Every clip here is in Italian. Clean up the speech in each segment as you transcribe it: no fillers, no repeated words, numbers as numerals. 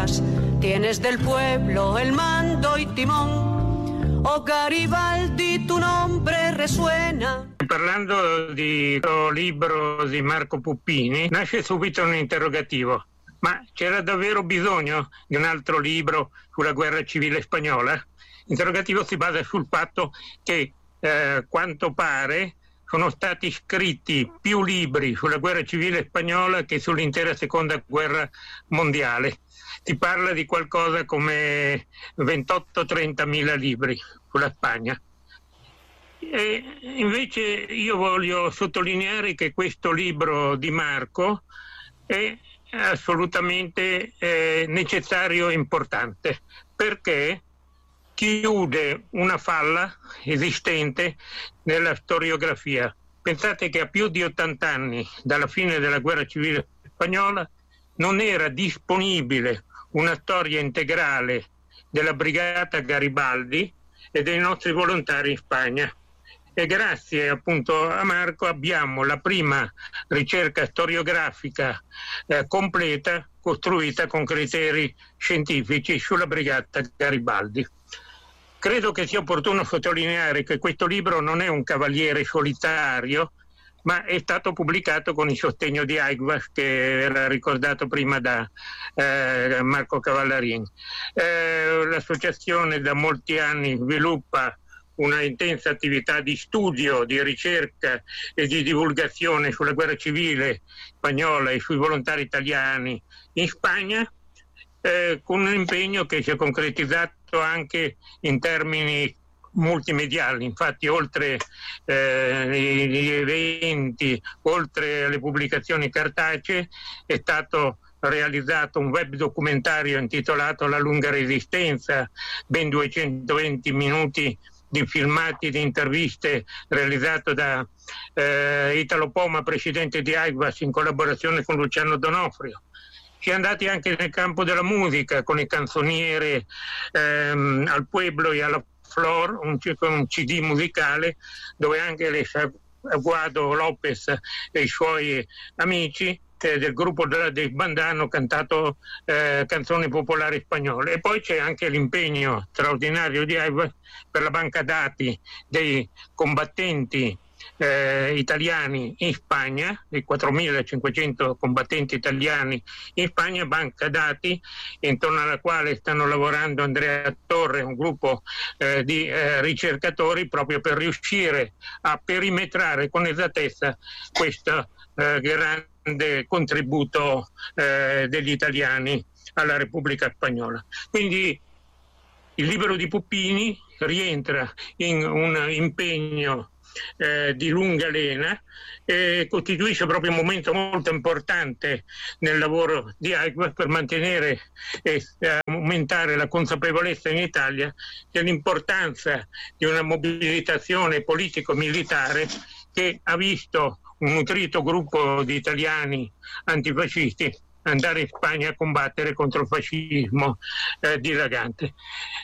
guerras, tienes del pueblo el mando y timón. Oh Garibaldi, tu nombre resuena. Parlando di questo libro di Marco Puppini, nasce subito un interrogativo. Ma c'era davvero bisogno di un altro libro sulla guerra civile spagnola? L'interrogativo si basa sul fatto che, quanto pare, sono stati scritti più libri sulla guerra civile spagnola che sull'intera seconda guerra mondiale. Si parla di qualcosa come 28-30 mila libri sulla Spagna. E invece io voglio sottolineare che questo libro di Marco è assolutamente necessario e importante, perché chiude una falla esistente nella storiografia. Pensate che a più di 80 anni dalla fine della guerra civile spagnola non era disponibile una storia integrale della brigata Garibaldi e dei nostri volontari in Spagna. E grazie appunto a Marco abbiamo la prima ricerca storiografica completa, costruita con criteri scientifici sulla brigata Garibaldi. Credo che sia opportuno sottolineare che questo libro non è un cavaliere solitario, ma è stato pubblicato con il sostegno di Aigwas, che era ricordato prima da Marco Cavallarin. L'associazione da molti anni sviluppa una intensa attività di studio, di ricerca e di divulgazione sulla guerra civile spagnola e sui volontari italiani in Spagna, con un impegno che si è concretizzato anche in termini multimediali. Infatti, oltre gli eventi, oltre alle pubblicazioni cartacee, è stato realizzato un web documentario intitolato La lunga resistenza, ben 220 minuti di filmati, di interviste realizzato da Italo Poma, presidente di Aigwas, in collaborazione con Luciano Donofrio. Si è andati anche nel campo della musica con il canzoniere Al Pueblo e alla Flor, un CD musicale dove anche Guado Lopez e i suoi amici del gruppo dei Bandà hanno cantato canzoni popolari spagnole. E poi c'è anche l'impegno straordinario di Aigwas per la banca dati dei combattenti italiani in Spagna, dei 4.500 combattenti italiani in Spagna, banca dati intorno alla quale stanno lavorando Andrea Torre, un gruppo di ricercatori, proprio per riuscire a perimetrare con esattezza questo grande contributo degli italiani alla Repubblica Spagnola. Quindi il libro di Puppini rientra in un impegno di lunga lena e costituisce proprio un momento molto importante nel lavoro di Aigwas per mantenere e aumentare la consapevolezza in Italia dell'importanza di una mobilitazione politico-militare che ha visto un nutrito gruppo di italiani antifascisti andare in Spagna a combattere contro il fascismo dilagante.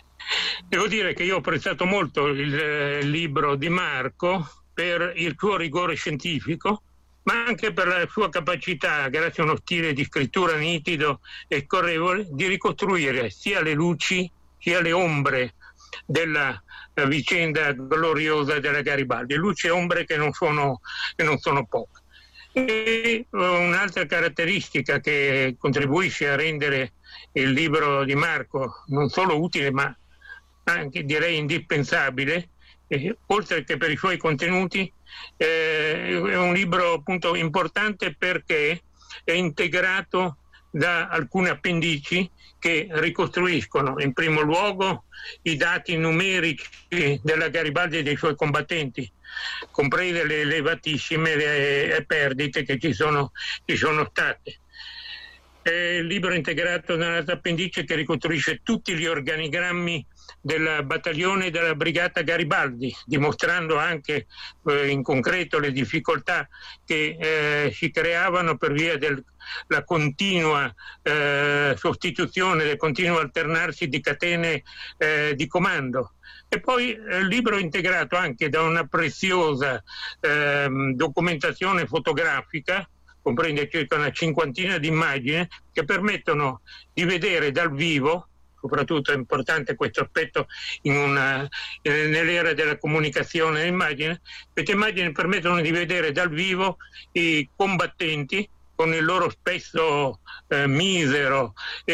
Devo dire che io ho apprezzato molto il libro di Marco per il suo rigore scientifico, ma anche per la sua capacità, grazie a uno stile di scrittura nitido e scorrevole, di ricostruire sia le luci sia le ombre della vicenda gloriosa della Garibaldi, luci e ombre che non sono poche. E un'altra caratteristica che contribuisce a rendere il libro di Marco non solo utile ma anche direi indispensabile, oltre che per i suoi contenuti, è un libro appunto importante perché è integrato da alcune appendici che ricostruiscono in primo luogo i dati numerici della Garibaldi e dei suoi combattenti, comprese le elevatissime perdite che ci sono state. È il libro integrato da un'altra appendice che ricostruisce tutti gli organigrammi del battaglione e della brigata Garibaldi, dimostrando anche in concreto le difficoltà che si creavano per via della continua sostituzione, del continuo alternarsi di catene di comando. E poi il libro è integrato anche da una preziosa documentazione fotografica comprende circa una cinquantina di immagini che permettono di vedere dal vivo, soprattutto è importante questo aspetto nell'era della comunicazione dell'immagine. Queste immagini permettono di vedere dal vivo i combattenti con il loro spesso misero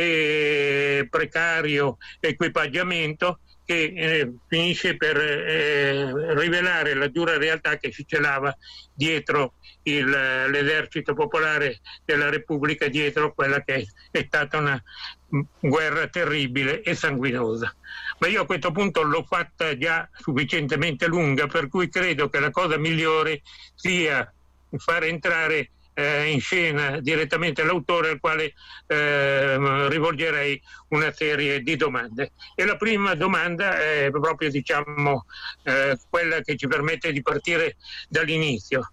e precario equipaggiamento, che finisce per rivelare la dura realtà che si celava dietro l'esercito popolare della Repubblica, dietro quella che è stata una guerra terribile e sanguinosa. Ma io a questo punto l'ho fatta già sufficientemente lunga, per cui credo che la cosa migliore sia far entrare in scena direttamente l'autore, al quale rivolgerei una serie di domande. E la prima domanda è proprio, quella che ci permette di partire dall'inizio.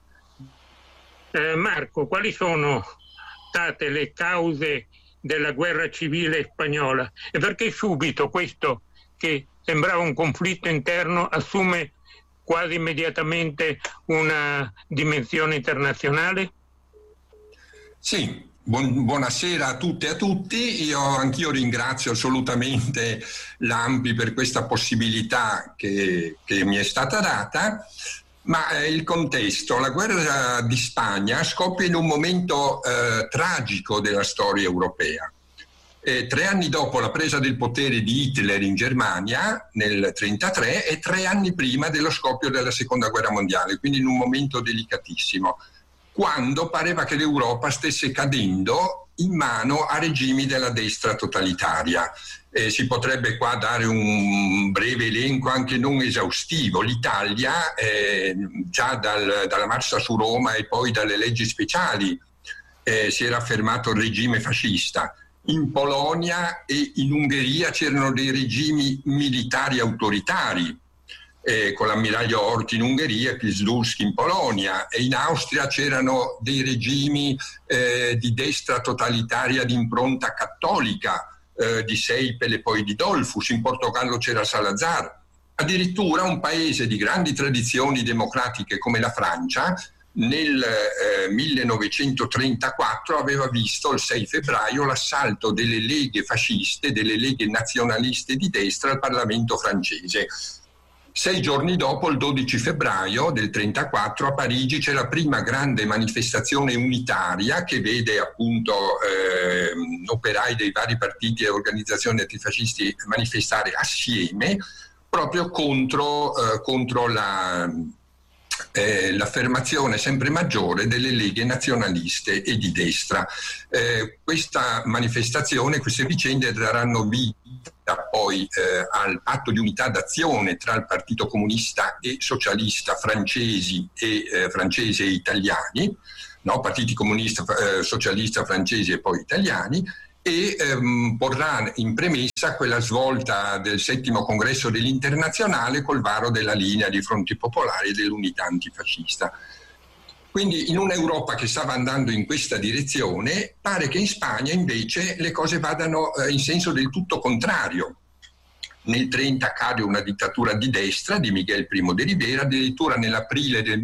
Marco, quali sono state le cause della guerra civile spagnola e perché subito questo, che sembrava un conflitto interno, assume quasi immediatamente una dimensione internazionale? Sì, buonasera a tutte e a tutti. Anch'io ringrazio assolutamente l'ANPI per questa possibilità che mi è stata data, ma il contesto, la guerra di Spagna scoppia in un momento tragico della storia europea. 3 anni dopo la presa del potere di Hitler in Germania nel 1933 e 3 anni prima dello scoppio della Seconda Guerra Mondiale, quindi in un momento delicatissimo, quando pareva che l'Europa stesse cadendo in mano a regimi della destra totalitaria. Si potrebbe qua dare un breve elenco anche non esaustivo. L'Italia, già dalla marcia su Roma e poi dalle leggi speciali, si era affermato il regime fascista. In Polonia e in Ungheria c'erano dei regimi militari autoritari, con l'ammiraglio Horthy in Ungheria e Piłsudski in Polonia, e in Austria c'erano dei regimi di destra totalitaria di impronta cattolica, di Seipel e poi di Dollfuss. In Portogallo c'era Salazar. Addirittura un paese di grandi tradizioni democratiche come la Francia nel 1934 aveva visto il 6 febbraio l'assalto delle leghe fasciste, delle leghe nazionaliste di destra al Parlamento francese. 6 giorni dopo, il 12 febbraio del 1934, a Parigi c'è la prima grande manifestazione unitaria che vede appunto operai dei vari partiti e organizzazioni antifascisti manifestare assieme proprio contro l'affermazione sempre maggiore delle leghe nazionaliste e di destra. Questa manifestazione, queste vicende daranno vita poi al patto di unità d'azione tra il Partito Comunista e Socialista francese e italiani, no? Partiti Comunista, Socialista francesi e poi italiani, e porrà in premessa quella svolta del 7° congresso dell'Internazionale col varo della linea di fronti popolari e dell'unità antifascista. Quindi in un'Europa che stava andando in questa direzione, pare che in Spagna invece le cose vadano in senso del tutto contrario. Nel 1930 cade una dittatura di destra di Miguel Primo de Rivera, addirittura nell'aprile del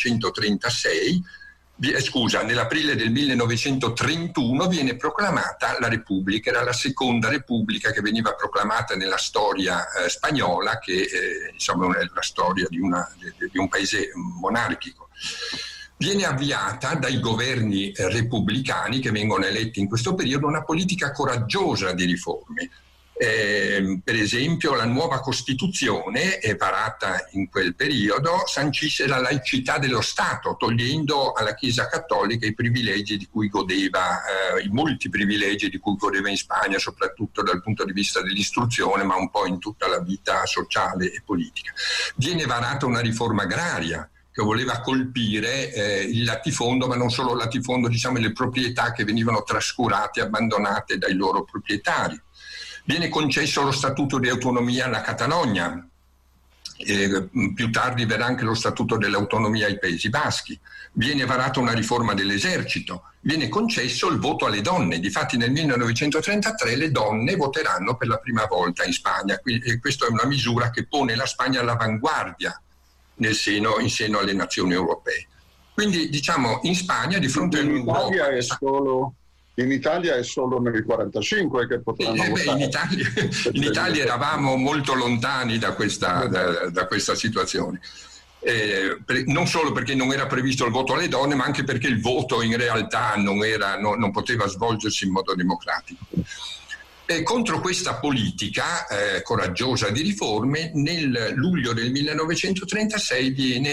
1931 viene proclamata la Repubblica. Era la seconda Repubblica che veniva proclamata nella storia spagnola, che insomma è la storia di un paese monarchico. Viene avviata dai governi repubblicani che vengono eletti in questo periodo una politica coraggiosa di riforme. Per esempio la nuova Costituzione, varata in quel periodo, sancisce la laicità dello Stato, togliendo alla Chiesa Cattolica i privilegi di cui godeva, i molti privilegi di cui godeva in Spagna, soprattutto dal punto di vista dell'istruzione, ma un po' in tutta la vita sociale e politica. Viene varata una riforma agraria che voleva colpire il latifondo, ma non solo il latifondo, diciamo le proprietà che venivano trascurate e abbandonate dai loro proprietari. Viene concesso lo statuto di autonomia alla Catalogna, più tardi verrà anche lo statuto dell'autonomia ai Paesi Baschi. Viene varata una riforma dell'esercito, viene concesso il voto alle donne. Difatti nel 1933 le donne voteranno per la prima volta in Spagna, e questa è una misura che pone la Spagna all'avanguardia in seno alle nazioni europee. Quindi diciamo in Spagna di fronte all'Europa... In Italia è solo nel 1945 che potranno votare. In Italia eravamo molto lontani da questa situazione. Non solo perché non era previsto il voto alle donne, ma anche perché il voto in realtà non poteva svolgersi in modo democratico. Contro questa politica coraggiosa di riforme, nel luglio del 1936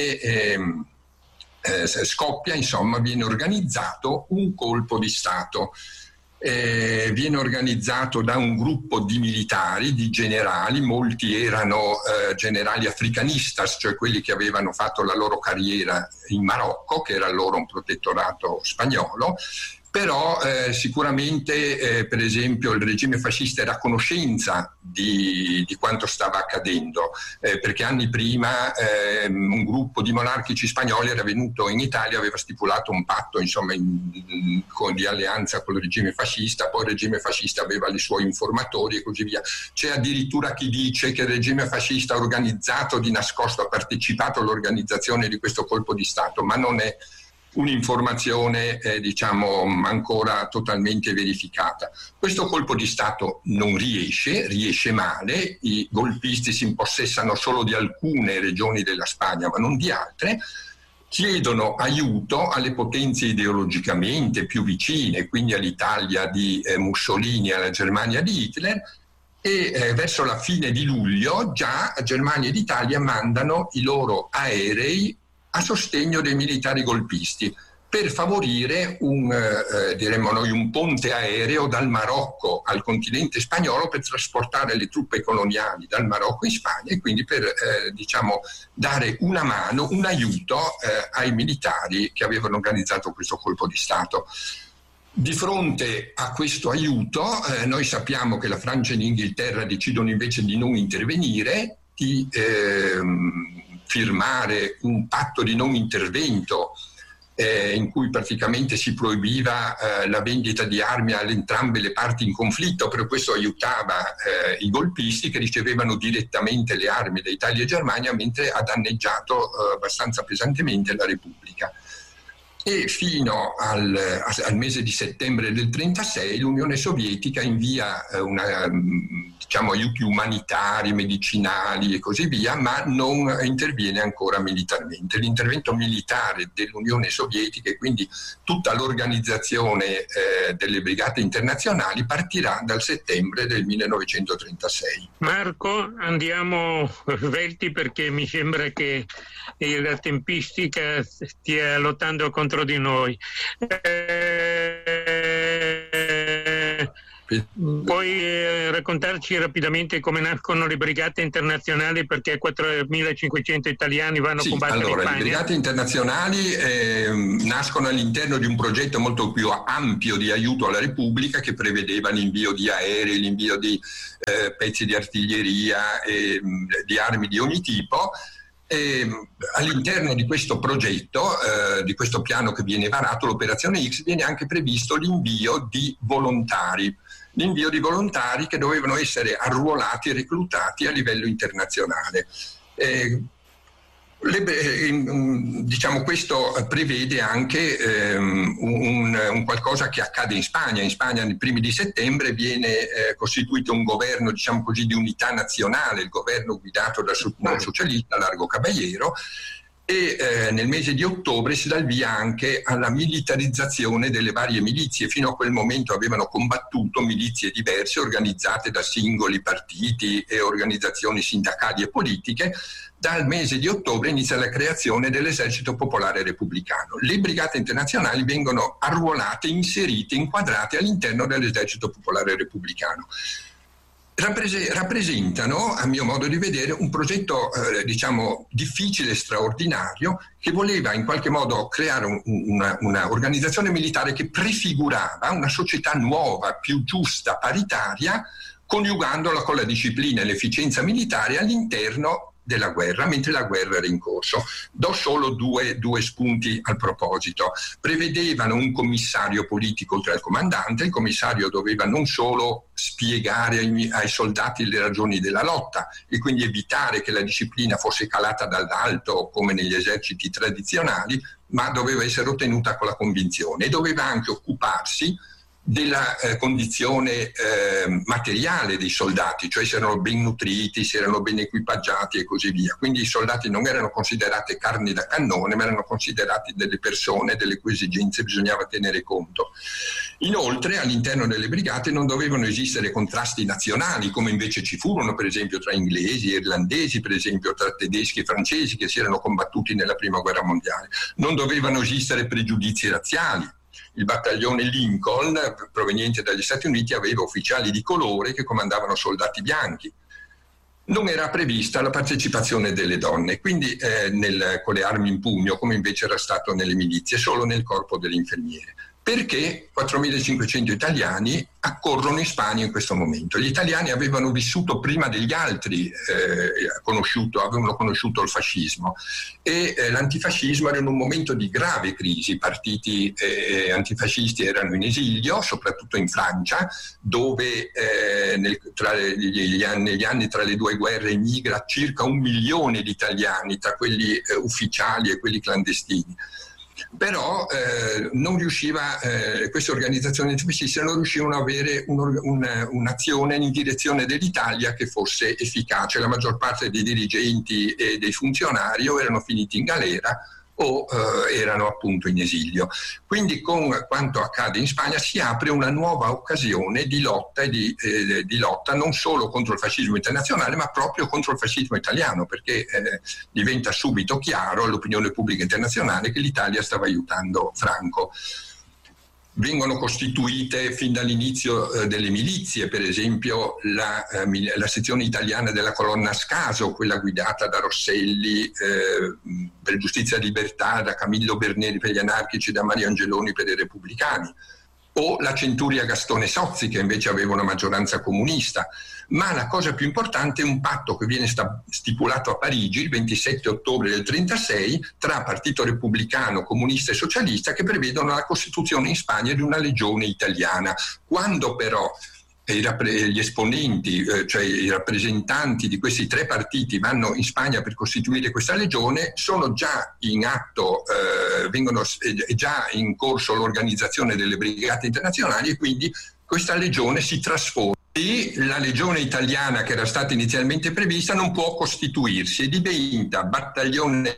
viene organizzato un colpo di Stato. Viene organizzato da un gruppo di militari, di generali, molti erano generali africanistas, cioè quelli che avevano fatto la loro carriera in Marocco, che era allora un protettorato spagnolo. Però sicuramente per esempio il regime fascista era a conoscenza di quanto stava accadendo, perché anni prima un gruppo di monarchici spagnoli era venuto in Italia, aveva stipulato un patto di alleanza con il regime fascista, poi il regime fascista aveva i suoi informatori e così via. C'è addirittura chi dice che il regime fascista ha organizzato di nascosto, ha partecipato all'organizzazione di questo colpo di Stato, ma non è un'informazione ancora totalmente verificata. Questo colpo di Stato non riesce male, i golpisti si impossessano solo di alcune regioni della Spagna ma non di altre, chiedono aiuto alle potenze ideologicamente più vicine, quindi all'Italia di Mussolini e alla Germania di Hitler, e verso la fine di luglio già Germania ed Italia mandano i loro aerei a sostegno dei militari golpisti per favorire un ponte aereo dal Marocco al continente spagnolo per trasportare le truppe coloniali dal Marocco in Spagna e quindi per dare una mano, un aiuto ai militari che avevano organizzato questo colpo di Stato. Di fronte a questo aiuto noi sappiamo che la Francia e l'Inghilterra decidono invece di non intervenire, di firmare un patto di non intervento in cui praticamente si proibiva la vendita di armi ad entrambe le parti in conflitto, però questo aiutava i golpisti che ricevevano direttamente le armi da Italia e Germania, mentre ha danneggiato abbastanza pesantemente la Repubblica. E fino al mese di settembre del 1936 l'Unione Sovietica invia aiuti umanitari, medicinali e così via, ma non interviene ancora militarmente. L'intervento militare dell'Unione Sovietica e quindi tutta l'organizzazione delle brigate internazionali partirà dal settembre del 1936. Marco, andiamo svelti perché mi sembra che la tempistica stia lottando contro di noi. Puoi raccontarci rapidamente come nascono le brigate internazionali, perché 4.500 italiani vanno a combattere in Spagna? Le brigate internazionali nascono all'interno di un progetto molto più ampio di aiuto alla Repubblica che prevedeva l'invio di aerei, l'invio di pezzi di artiglieria e di armi di ogni tipo. E all'interno di questo progetto, di questo piano che viene varato, l'Operazione X, viene anche previsto l'invio di volontari che dovevano essere arruolati e reclutati a livello internazionale. Questo prevede anche un qualcosa che accade in Spagna. In Spagna nei primi di settembre viene costituito un governo di unità nazionale, il governo guidato dal socialista Largo Caballero, e nel mese di ottobre si dà il via anche alla militarizzazione delle varie milizie. Fino a quel momento avevano combattuto milizie diverse organizzate da singoli partiti e organizzazioni sindacali e politiche. Dal mese di ottobre inizia la creazione dell'Esercito Popolare Repubblicano. Le brigate internazionali vengono arruolate, inserite, inquadrate all'interno dell'Esercito Popolare Repubblicano. Rappresentano, a mio modo di vedere, un progetto difficile e straordinario, che voleva in qualche modo creare una organizzazione militare che prefigurava una società nuova, più giusta, paritaria, coniugandola con la disciplina e l'efficienza militare all'interno della guerra, mentre la guerra era in corso. Do solo due spunti al proposito. Prevedevano un commissario politico oltre al comandante. Il commissario doveva non solo spiegare ai soldati le ragioni della lotta e quindi evitare che la disciplina fosse calata dall'alto come negli eserciti tradizionali, ma doveva essere ottenuta con la convinzione, e doveva anche occuparsi della condizione materiale dei soldati, cioè se erano ben nutriti, se erano ben equipaggiati e così via. Quindi i soldati non erano considerati carni da cannone, ma erano considerati delle persone delle cui esigenze bisognava tenere conto. Inoltre all'interno delle brigate non dovevano esistere contrasti nazionali, come invece ci furono per esempio tra inglesi e irlandesi, per esempio tra tedeschi e francesi che si erano combattuti nella prima guerra mondiale. Non dovevano esistere pregiudizi razziali. Il battaglione Lincoln, proveniente dagli Stati Uniti, aveva ufficiali di colore che comandavano soldati bianchi. Non era prevista la partecipazione delle donne, quindi con le armi in pugno, come invece era stato nelle milizie, solo nel corpo delle infermiere. Perché 4.500 italiani accorrono in Spagna in questo momento. Gli italiani avevano vissuto prima degli altri, avevano conosciuto il fascismo, e l'antifascismo era in un momento di grave crisi. I partiti antifascisti erano in esilio, soprattutto in Francia, dove negli anni tra le due guerre emigra circa 1 milione di italiani, tra quelli ufficiali e quelli clandestini. Però non riusciva, queste organizzazioni antifasciste non riuscivano ad avere un'azione in direzione dell'Italia che fosse efficace. La maggior parte dei dirigenti e dei funzionari o erano finiti in galera o erano appunto in esilio. Quindi con quanto accade in Spagna si apre una nuova occasione di lotta e di lotta non solo contro il fascismo internazionale, ma proprio contro il fascismo italiano, perché diventa subito chiaro all'opinione pubblica internazionale che l'Italia stava aiutando Franco. Vengono costituite fin dall'inizio delle milizie, per esempio la sezione italiana della colonna Scaso, quella guidata da Rosselli per Giustizia e Libertà, da Camillo Berneri per gli anarchici, da Mario Angeloni per i repubblicani, o la Centuria Gastone Sozzi, che invece aveva una maggioranza comunista. Ma la cosa più importante è un patto che viene stipulato a Parigi il 27 ottobre del 1936 tra Partito Repubblicano, Comunista e Socialista, che prevedono la costituzione in Spagna di una legione italiana. Quando però gli esponenti, cioè i rappresentanti di questi tre partiti vanno in Spagna per costituire questa legione, sono già in atto, è già in corso l'organizzazione delle brigate internazionali, e quindi questa legione si trasforma. E la legione italiana che era stata inizialmente prevista non può costituirsi e diventa battaglione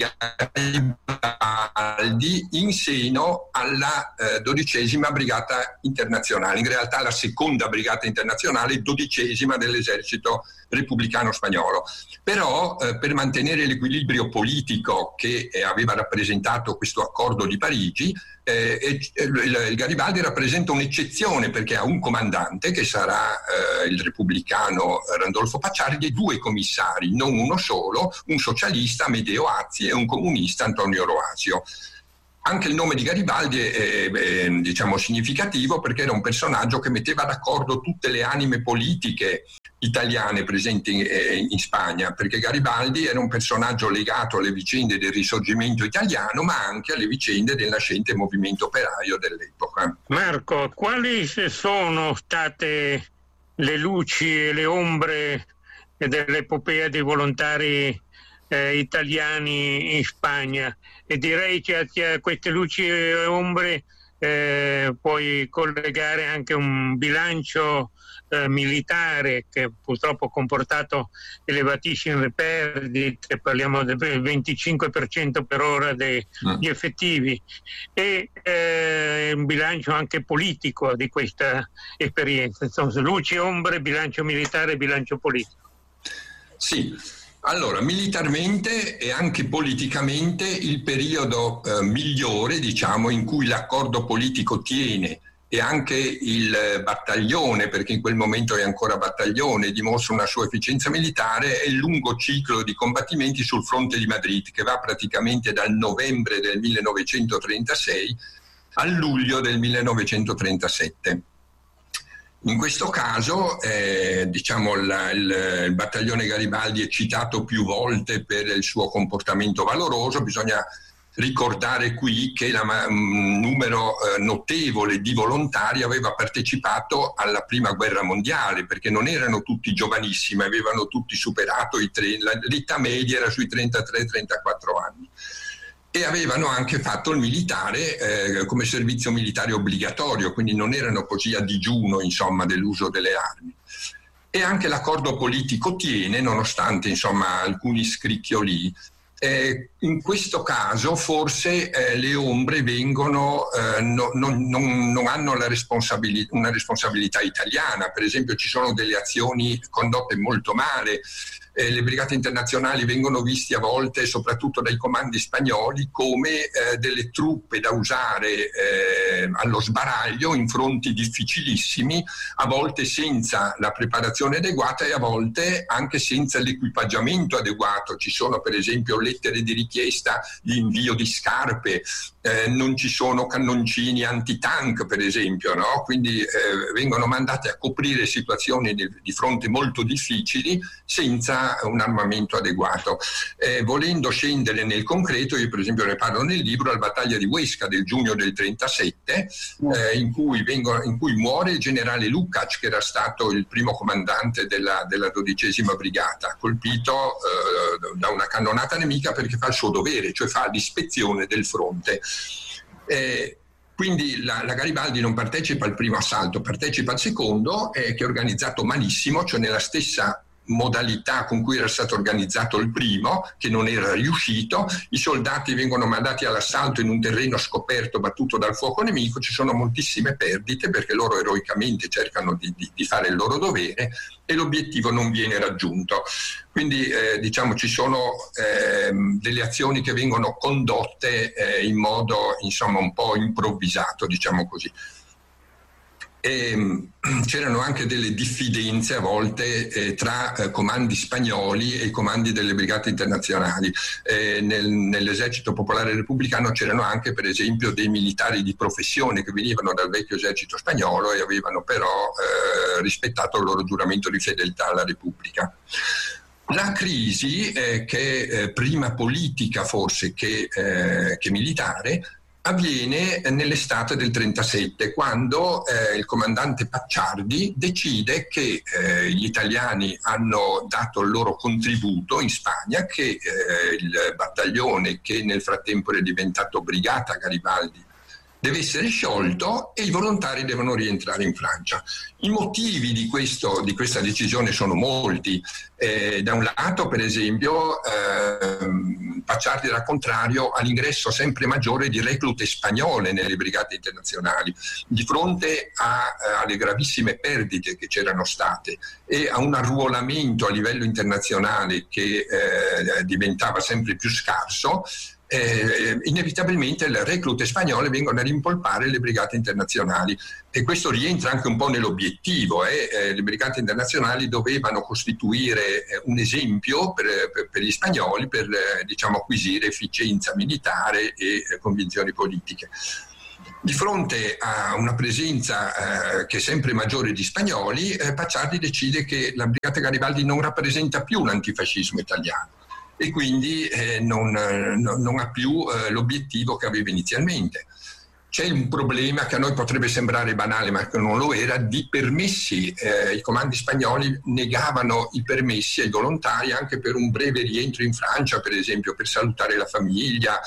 Garibaldi in seno alla 12ª brigata internazionale, in realtà la 2ª brigata internazionale, 12ª dell'esercito repubblicano spagnolo. Però per mantenere l'equilibrio politico che aveva rappresentato questo accordo di Parigi, il Garibaldi rappresenta un'eccezione, perché ha un comandante che sarà il repubblicano Randolfo Pacciardi e 2 commissari, non uno solo, un socialista Amedeo Azzi e un comunista Antonio Roasio. Anche il nome di Garibaldi è significativo, perché era un personaggio che metteva d'accordo tutte le anime politiche italiane presenti in Spagna, perché Garibaldi era un personaggio legato alle vicende del risorgimento italiano, ma anche alle vicende del nascente movimento operaio dell'epoca. Marco, quali sono state le luci e le ombre dell'epopea dei volontari italiani in Spagna? E direi che a queste luci e ombre puoi collegare anche un bilancio militare che purtroppo ha comportato elevatissime perdite, parliamo del 25% per ora degli effettivi, e un bilancio anche politico di questa esperienza. Insomma, luci e ombre, bilancio militare e bilancio politico. Sì. Allora, militarmente e anche politicamente il periodo migliore, in cui l'accordo politico tiene, e anche il battaglione, perché in quel momento è ancora battaglione, dimostra una sua efficienza militare, è il lungo ciclo di combattimenti sul fronte di Madrid, che va praticamente dal novembre del 1936 al luglio del 1937. In questo caso diciamo il battaglione Garibaldi è citato più volte per il suo comportamento valoroso. Bisogna ricordare qui che un numero notevole di volontari aveva partecipato alla prima guerra mondiale, perché non erano tutti giovanissimi, avevano tutti superato l'età media era sui 33-34 anni. E avevano anche fatto il militare come servizio militare obbligatorio, quindi non erano così a digiuno, insomma, dell'uso delle armi. E anche l'accordo politico tiene, nonostante, insomma, alcuni scricchioli. In questo caso forse le ombre vengono, non hanno una responsabilità italiana. Per esempio ci sono delle azioni condotte molto male. Le brigate internazionali vengono viste a volte, soprattutto dai comandi spagnoli, come delle truppe da usare allo sbaraglio in fronti difficilissimi, a volte senza la preparazione adeguata e a volte anche senza l'equipaggiamento adeguato. Ci sono per esempio lettere di richiesta di invio di scarpe, non ci sono cannoncini antitank per esempio, no? Quindi vengono mandate a coprire situazioni di fronte molto difficili senza un armamento adeguato. Volendo scendere nel concreto, io per esempio ne parlo nel libro, la battaglia di Huesca del giugno del 37, in cui muore il generale Lukács, che era stato il primo comandante della 12ª brigata, colpito da una cannonata nemica perché fa il suo dovere, cioè fa l'ispezione del fronte. Quindi la Garibaldi non partecipa al primo assalto, partecipa al secondo, che è organizzato malissimo, cioè nella stessa modalità con cui era stato organizzato il primo, che non era riuscito. I soldati vengono mandati all'assalto in un terreno scoperto battuto dal fuoco nemico, ci sono moltissime perdite perché loro eroicamente cercano di fare il loro dovere e l'obiettivo non viene raggiunto. Quindi diciamo ci sono delle azioni che vengono condotte in modo insomma un po' improvvisato, diciamo così. E c'erano anche delle diffidenze a volte tra comandi spagnoli e i comandi delle brigate internazionali. Nell'esercito popolare repubblicano c'erano anche per esempio dei militari di professione che venivano dal vecchio esercito spagnolo e avevano però rispettato il loro giuramento di fedeltà alla Repubblica. La crisi, che è prima politica forse che militare, avviene nell'estate del 37, quando il comandante Pacciardi decide che gli italiani hanno dato il loro contributo in Spagna, che il battaglione, che nel frattempo è diventato Brigata Garibaldi, deve essere sciolto e i volontari devono rientrare in Francia. I motivi di questa decisione sono molti. Da un lato, per esempio, Pacciardi era contrario all'ingresso sempre maggiore di reclute spagnole nelle brigate internazionali, di fronte alle gravissime perdite che c'erano state e a un arruolamento a livello internazionale che diventava sempre più scarso. Inevitabilmente le reclute spagnole vengono a rimpolpare le brigate internazionali e questo rientra anche un po' nell'obiettivo. Le brigate internazionali dovevano costituire un esempio per gli spagnoli per diciamo acquisire efficienza militare e convinzioni politiche. Di fronte a una presenza che è sempre maggiore di spagnoli, Pacciardi decide che la Brigata Garibaldi non rappresenta più l'antifascismo italiano e quindi non ha più l'obiettivo che aveva inizialmente. C'è un problema che a noi potrebbe sembrare banale, ma che non lo era, di permessi. I comandi spagnoli negavano i permessi ai volontari anche per un breve rientro in Francia, per esempio, per salutare la famiglia,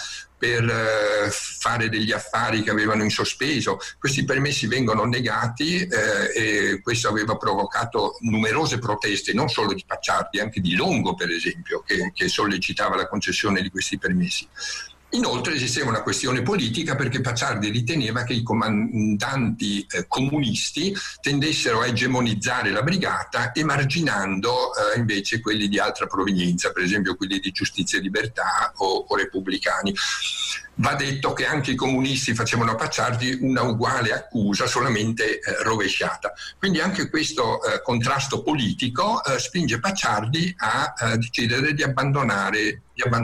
per fare degli affari che avevano in sospeso. Questi permessi vengono negati e questo aveva provocato numerose proteste, non solo di Pacciardi, anche di Longo, per esempio, che sollecitava la concessione di questi permessi. Inoltre esisteva una questione politica perché Pacciardi riteneva che i comandanti comunisti tendessero a egemonizzare la brigata emarginando invece quelli di altra provenienza, per esempio quelli di Giustizia e Libertà o repubblicani. Va detto che anche i comunisti facevano a Pacciardi una uguale accusa, solamente rovesciata. Quindi anche questo contrasto politico spinge Pacciardi a decidere di abbandonare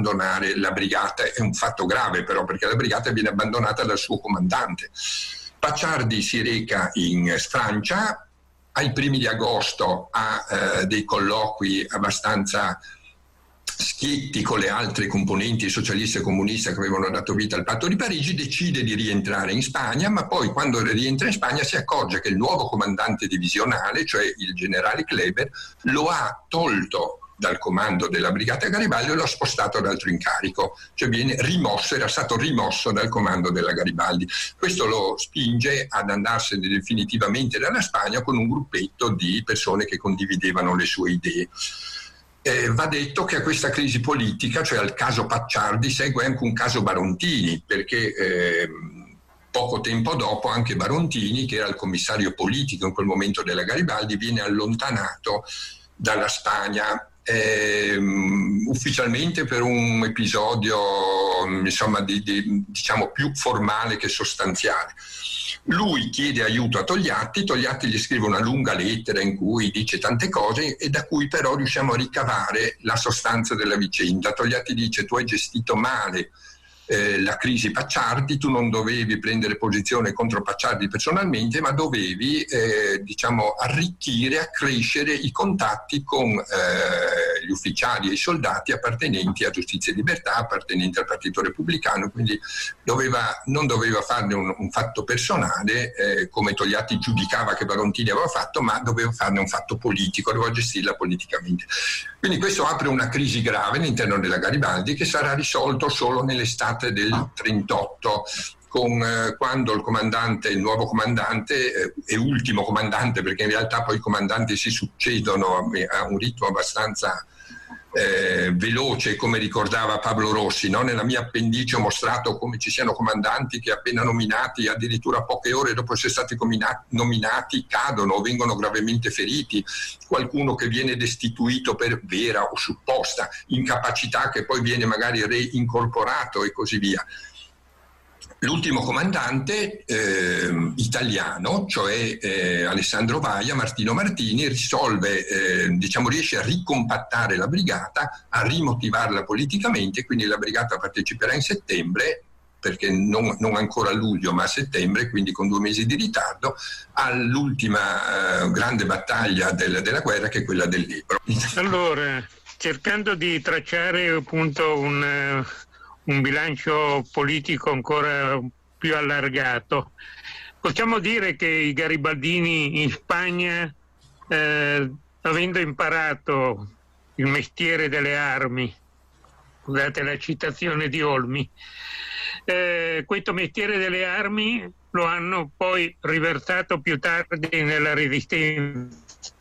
la brigata. È un fatto grave però, perché la brigata viene abbandonata dal suo comandante. Pacciardi si reca in Francia, ai primi di agosto a dei colloqui abbastanza schietti con le altre componenti socialiste e comuniste che avevano dato vita al Patto di Parigi, decide di rientrare in Spagna, ma poi quando rientra in Spagna si accorge che il nuovo comandante divisionale, cioè il generale Kleber, lo ha tolto dal comando della brigata Garibaldi e lo ha spostato ad altro incarico, cioè viene rimosso, era stato rimosso dal comando della Garibaldi. Questo lo spinge ad andarsene definitivamente dalla Spagna con un gruppetto di persone che condividevano le sue idee. Va detto che a questa crisi politica, cioè al caso Pacciardi, segue anche un caso Barontini, perché poco tempo dopo anche Barontini, che era il commissario politico in quel momento della Garibaldi, viene allontanato dalla Spagna ufficialmente per un episodio insomma diciamo più formale che sostanziale. Lui chiede aiuto a Togliatti gli scrive una lunga lettera in cui dice tante cose e da cui però riusciamo a ricavare la sostanza della vicenda. Togliatti dice: tu hai gestito male la crisi Pacciardi, tu non dovevi prendere posizione contro Pacciardi personalmente, ma dovevi diciamo arricchire, accrescere i contatti con gli ufficiali e i soldati appartenenti a Giustizia e Libertà, appartenenti al Partito Repubblicano, quindi non doveva farne un fatto personale come Togliatti giudicava che Barontini aveva fatto, ma doveva farne un fatto politico, doveva gestirla politicamente. Quindi questo apre una crisi grave all'interno della Garibaldi che sarà risolto solo nell'estate del 38, quando il nuovo comandante e ultimo comandante, perché in realtà poi i comandanti si succedono a un ritmo abbastanza veloce, come ricordava Pablo Rossi, no? Nella mia appendice ho mostrato come ci siano comandanti che appena nominati, addirittura poche ore dopo essere stati nominati, cadono o vengono gravemente feriti, qualcuno che viene destituito per vera o supposta incapacità che poi viene magari reincorporato e così via. L'ultimo comandante italiano, cioè Alessandro Vaia, Martino Martini, riesce a ricompattare la brigata, a rimotivarla politicamente, quindi la brigata parteciperà in settembre, perché non ancora a luglio ma a settembre, quindi con 2 mesi di ritardo, all'ultima grande battaglia della guerra, che è quella dell'Ebro. Allora, cercando di tracciare appunto un bilancio politico ancora più allargato, possiamo dire che i garibaldini in Spagna, avendo imparato il mestiere delle armi, scusate la citazione di Olmi, questo mestiere delle armi lo hanno poi riversato più tardi nella resistenza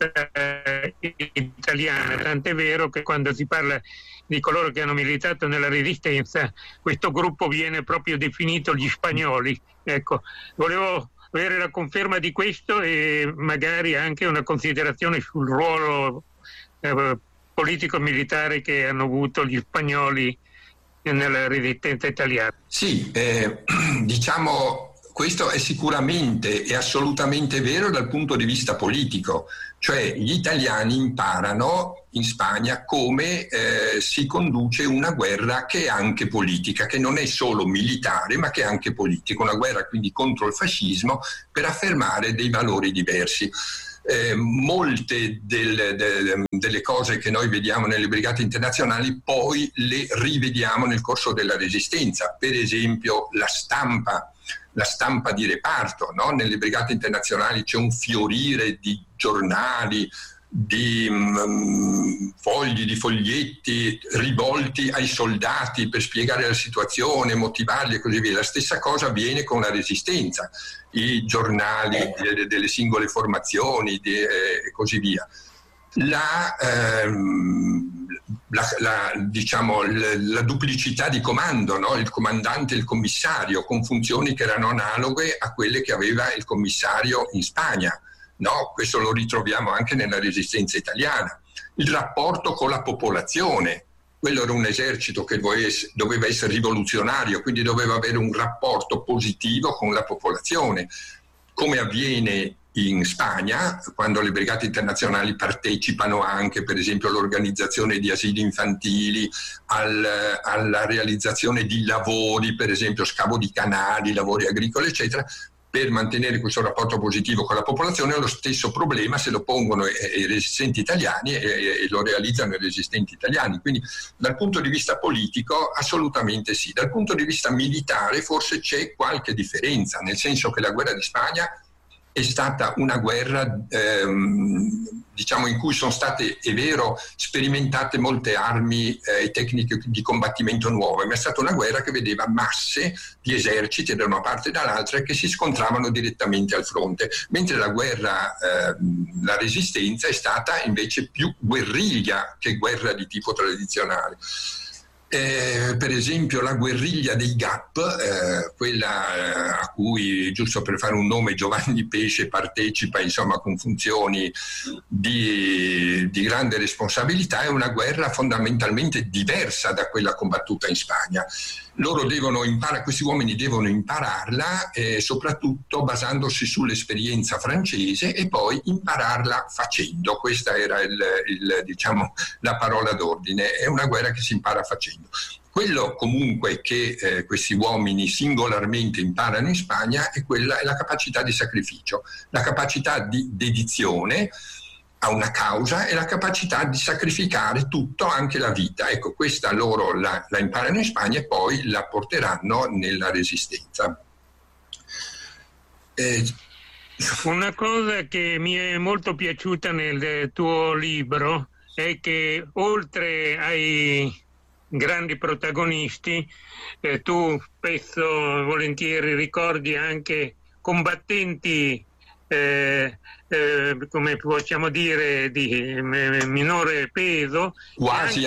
italiana, tant'è vero che quando si parla di coloro che hanno militato nella resistenza, questo gruppo viene proprio definito gli spagnoli. Ecco, volevo avere la conferma di questo e magari anche una considerazione sul ruolo politico-militare che hanno avuto gli spagnoli nella resistenza italiana. Sì, diciamo questo è sicuramente e assolutamente vero dal punto di vista politico, cioè gli italiani imparano in Spagna come si conduce una guerra che è anche politica, che non è solo militare ma che è anche politica, una guerra quindi contro il fascismo per affermare dei valori diversi. Molte delle cose che noi vediamo nelle brigate internazionali poi le rivediamo nel corso della resistenza, per esempio la stampa di reparto, no? Nelle brigate internazionali c'è un fiorire di giornali, di fogli, di foglietti rivolti ai soldati per spiegare la situazione, motivarli e così via. La stessa cosa avviene con la resistenza, i giornali delle singole formazioni e così via. La duplicità di comando, no? Il comandante e il commissario, con funzioni che erano analoghe a quelle che aveva il commissario in Spagna. No, questo lo ritroviamo anche nella resistenza italiana. Il rapporto con la popolazione, quello era un esercito che doveva essere rivoluzionario, quindi doveva avere un rapporto positivo con la popolazione, come avviene in Spagna, quando le brigate internazionali partecipano anche, per esempio, all'organizzazione di asili infantili, alla realizzazione di lavori, per esempio scavo di canali, lavori agricoli, eccetera. per mantenere questo rapporto positivo con la popolazione, lo stesso problema se lo pongono i resistenti italiani e lo realizzano i resistenti italiani. Quindi dal punto di vista politico assolutamente sì. Dal punto di vista militare forse c'è qualche differenza, nel senso che la guerra di Spagna è stata una guerra diciamo in cui sono state, è vero, sperimentate molte armi e tecniche di combattimento nuove, ma è stata una guerra che vedeva masse di eserciti da una parte e dall'altra che si scontravano direttamente al fronte, mentre la guerra, la resistenza è stata invece più guerriglia che guerra di tipo tradizionale. Per esempio la guerriglia dei GAP, quella a cui, giusto per fare un nome, Giovanni Pesce partecipa, insomma, con funzioni di grande responsabilità, è una guerra fondamentalmente diversa da quella combattuta in Spagna. Loro devono imparare, questi uomini devono impararla, soprattutto basandosi sull'esperienza francese, e poi impararla facendo. Questa era diciamo, la parola d'ordine. È una guerra che si impara facendo. Quello comunque che questi uomini singolarmente imparano in Spagna è la capacità di sacrificio, la capacità di dedizione a una causa e la capacità di sacrificare tutto, anche la vita. Ecco, questa loro la imparano in Spagna e poi la porteranno nella resistenza. Una cosa che mi è molto piaciuta nel tuo libro è che oltre ai grandi protagonisti tu spesso volentieri ricordi anche combattenti come possiamo dire di minore peso, quasi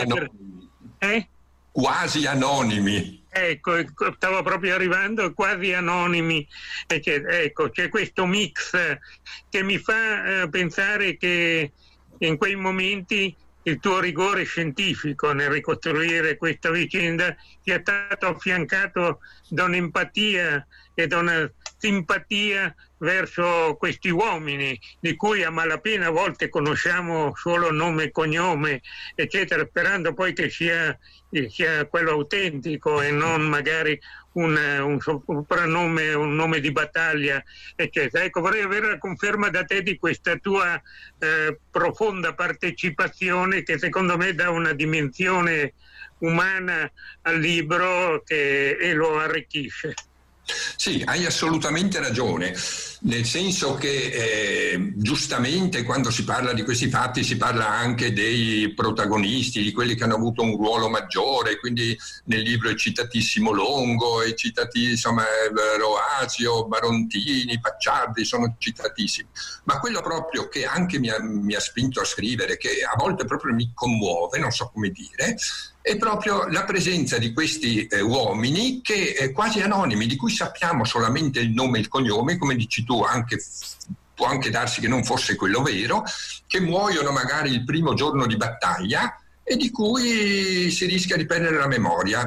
anonimi. Ecco, stavo proprio arrivando, quasi anonimi. Ecco, c'è questo mix che mi fa pensare che in quei momenti il tuo rigore scientifico nel ricostruire questa vicenda sia stato affiancato da un'empatia e da una simpatia verso questi uomini di cui a malapena a volte conosciamo solo nome e cognome, eccetera, sperando poi che sia quello autentico e non magari un soprannome, un nome di battaglia, eccetera. Ecco, vorrei avere la conferma da te di questa tua profonda partecipazione, che secondo me dà una dimensione umana al libro e lo arricchisce. Sì, hai assolutamente ragione, nel senso che giustamente quando si parla di questi fatti si parla anche dei protagonisti, di quelli che hanno avuto un ruolo maggiore, quindi nel libro è citatissimo Longo, è citati insomma Roasio, Barontini, Pacciardi, sono citatissimi, ma quello proprio che anche mi ha spinto a scrivere, che a volte proprio mi commuove, non so come dire, è proprio la presenza di questi uomini che quasi anonimi, di cui sappiamo solamente il nome e il cognome, come dici tu, può anche darsi che non fosse quello vero, che muoiono magari il primo giorno di battaglia e di cui si rischia di perdere la memoria.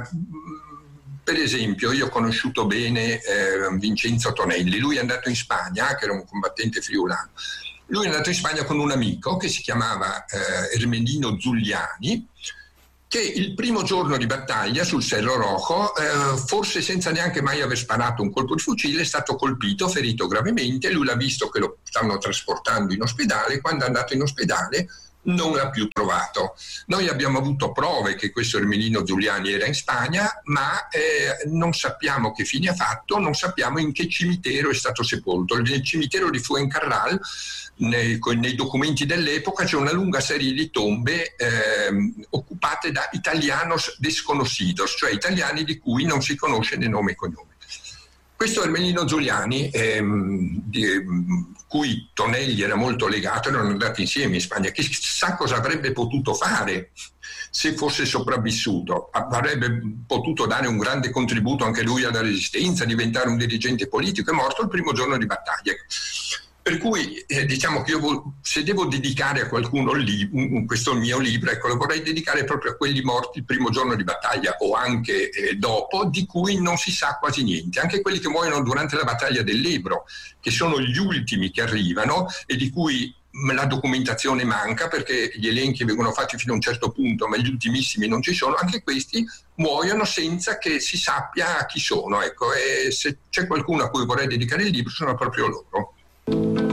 Per esempio, io ho conosciuto bene Vincenzo Tonelli, lui è andato in Spagna, che era un combattente friulano. Lui è andato in Spagna con un amico che si chiamava Ermenino Zuliani, che il primo giorno di battaglia sul Cerro Rojo, forse senza neanche mai aver sparato un colpo di fucile, è stato colpito, ferito gravemente. Lui l'ha visto che lo stanno trasportando in ospedale. Quando è andato in ospedale non l'ha più trovato. Noi abbiamo avuto prove che questo Ermenino Zuliani era in Spagna, ma non sappiamo che fine ha fatto, non sappiamo in che cimitero è stato sepolto. Nel cimitero di Fuencarral, nei documenti dell'epoca, c'è una lunga serie di tombe occupate da italianos desconocidos, cioè italiani di cui non si conosce né nome e cognome. Questo Ermenino Zuliani, cui Tonelli era molto legato, erano andati insieme in Spagna, chissà cosa avrebbe potuto fare se fosse sopravvissuto. Avrebbe potuto dare un grande contributo anche lui alla resistenza, diventare un dirigente politico. È morto il primo giorno di battaglia. Per cui diciamo che io se devo dedicare a qualcuno questo mio libro, ecco, lo vorrei dedicare proprio a quelli morti il primo giorno di battaglia o anche dopo, di cui non si sa quasi niente, anche quelli che muoiono durante la battaglia dell'Ebro, che sono gli ultimi che arrivano e di cui la documentazione manca perché gli elenchi vengono fatti fino a un certo punto, ma gli ultimissimi non ci sono, anche questi muoiono senza che si sappia chi sono. Ecco, e se c'è qualcuno a cui vorrei dedicare il libro sono proprio loro.